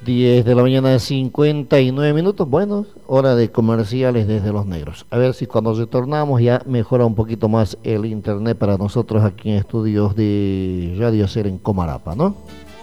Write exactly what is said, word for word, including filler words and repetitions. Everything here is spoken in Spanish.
diez de la mañana, cincuenta y nueve minutos. Bueno, hora de comerciales desde Los Negros. A ver si cuando retornamos ya mejora un poquito más el internet para nosotros aquí en estudios de Radio Ser en Comarapa, ¿no?